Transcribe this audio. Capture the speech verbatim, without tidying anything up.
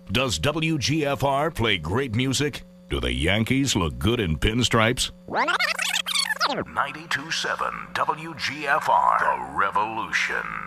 Does W G F R play great music? Do the Yankees look good in pinstripes? ninety-two point seven W G F R, The Revolution.